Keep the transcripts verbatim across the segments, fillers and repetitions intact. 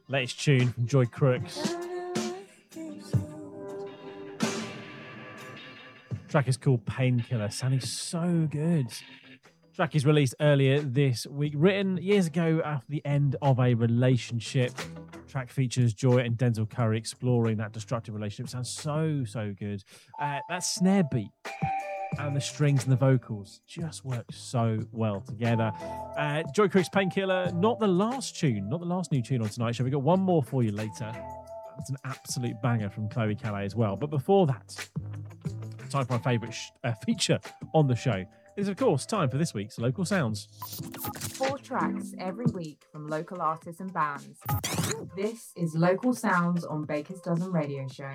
Latest tune from Joy Crooks. Track is called Painkiller, sounding so good. Track is released earlier this week, written years ago after the end of a relationship. Track features Joy and Denzel Curry exploring that destructive relationship. Sounds so, so good. Uh, that snare beat and the strings and the vocals just work so well together. Uh, Joy Crooks' Painkiller, not the last tune, not the last new tune on tonight's show. We've got one more for you later. It's an absolute banger from Chloe Calais as well. But before that, time for our favourite sh- uh, feature on the show. It is, of course, time for this week's Local Sounds. Four tracks every week from local artists and bands. This is Local Sounds on Baker's Dozen Radio Show.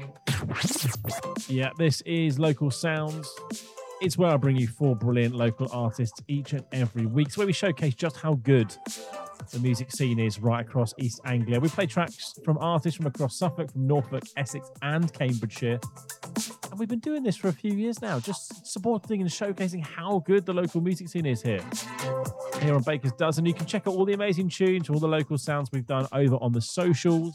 Yeah, this is Local Sounds. It's where I bring you four brilliant local artists each and every week. It's where we showcase just how good the music scene is right across East Anglia. We play tracks from artists from across Suffolk, from Norfolk, Essex and Cambridgeshire. And we've been doing this for a few years now, just supporting and showcasing how good the local music scene is here. Here on Baker's Dozen, you can check out all the amazing tunes, all the local sounds we've done over on the socials.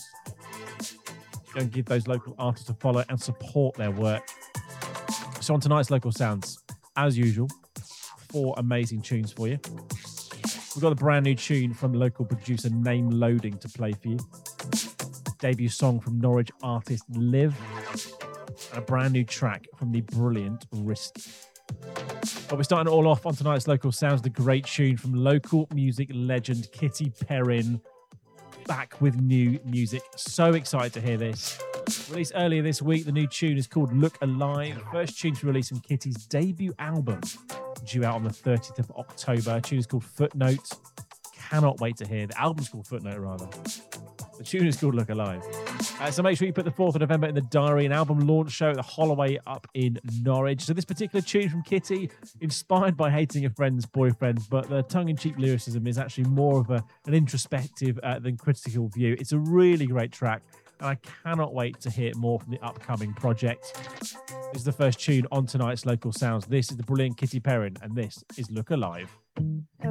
Go and give those local artists a follow and support their work. So on tonight's Local Sounds, as usual, four amazing tunes for you. We've got a brand new tune from local producer Name Loading to play for you. Debut song from Norwich artist Liv. And a brand new track from the brilliant Risky. But we're starting it all off on tonight's Local Sounds, the great tune from local music legend Kitty Perrin. Back with new music. So excited to hear this. Released earlier this week, the new tune is called Look Alive. First tune to release from Kitty's debut album, due out on the thirtieth of October. The tune is called Footnote. Cannot wait to hear. The album's called Footnote, rather. The tune is called Look Alive. Uh, so make sure you put the fourth of November in the diary, an album launch show at the Holloway up in Norwich. So this particular tune from Kitty, inspired by hating a friend's boyfriend, but the tongue-in-cheek lyricism is actually more of a, an introspective uh, than critical view. It's a really great track, and I cannot wait to hear more from the upcoming project. This is the first tune on tonight's Local Sounds. This is the brilliant Kitty Perrin, and this is Look Alive.